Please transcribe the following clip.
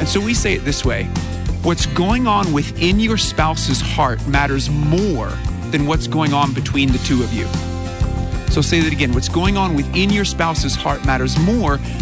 And so we say it this way: what's going on within your spouse's heart matters more than what's going on between the two of you. So say that again. What's going on within your spouse's heart matters more